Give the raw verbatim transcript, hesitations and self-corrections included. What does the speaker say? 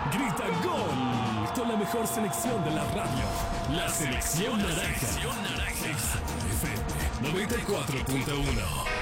Grita gol con la mejor selección de la radio. La selección naranja. Exa F M noventa y cuatro punto uno.